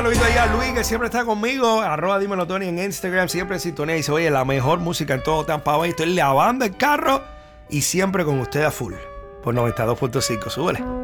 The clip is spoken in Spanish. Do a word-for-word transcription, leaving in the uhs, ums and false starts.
saludito ahí a Luis, que siempre está conmigo. Arroba Dímelo Tony en Instagram. Siempre en sintonía. Dice, oye, la mejor música en todo Tampa Bay. Estoy lavando el carro y siempre con usted a full. Por noventa y dos punto cinco. Súbele.